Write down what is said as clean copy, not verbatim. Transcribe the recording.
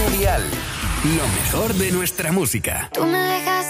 Dial. Lo mejor de nuestra música. Tú me dejas